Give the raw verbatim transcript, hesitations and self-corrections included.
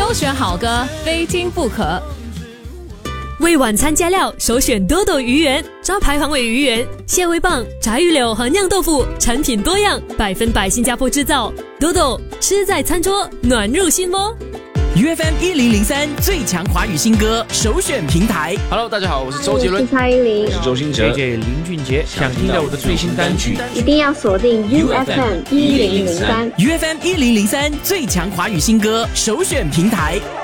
首选好歌，非听不可。 为晚餐加料，首选多多鱼圆，招牌黄尾鱼圆、蟹味棒、炸鱼柳和酿豆腐，产品多样，百分百新加坡制造。多多吃在餐桌，暖入心窝。 U F M 一零零三最强华语新歌首选平台。 Hello， 大家好，我是周杰伦， 我是蔡依林， 我是周兴哲 ，J J 林俊杰。想听到我的最新单曲， 一定要锁定 U F M 一零零三。 U F M 一零零三最强华语新歌首选平台。